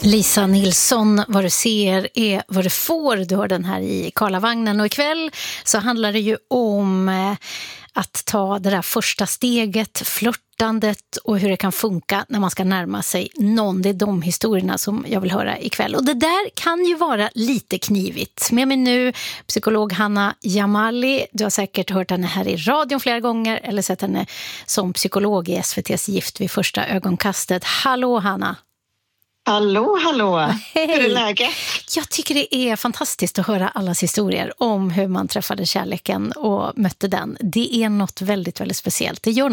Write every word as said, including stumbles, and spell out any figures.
Lisa Nilsson, vad du ser är vad du får. Du har den här i Karlavagnen, och ikväll så handlar det ju om att ta det där första steget, flörtandet och hur det kan funka när man ska närma sig någon. Det är de historierna som jag vill höra ikväll. Och det där kan ju vara lite knivigt. Med mig nu psykolog Hanna Jamali. Du har säkert hört henne här i radion flera gånger eller sett henne som psykolog i S V T:s Gift vid första ögonkastet. Hallå Hanna! Hallå, hallå! Hej. Hur är läget? Jag tycker det är fantastiskt att höra allas historier om hur man träffade kärleken och mötte den. Det är något väldigt, väldigt speciellt. Det gör